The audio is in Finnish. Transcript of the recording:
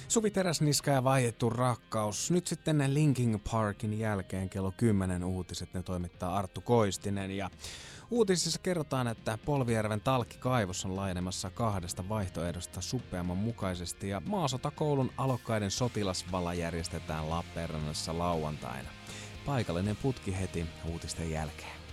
Suvi Teräsniska ja Vaiettu rakkaus. Nyt sitten Linkin Parkin jälkeen kello 10 uutiset, ne toimittaa Arttu Koistinen. Ja uutisissa kerrotaan, että Polvijärven Talkkikaivos on laajenemassa 2 vaihtoehdosta suppeamman mukaisesti ja Maasotakoulun alokkaiden sotilasvala järjestetään Lappeenrannassa lauantaina. Paikallinen putki heti uutisten jälkeen.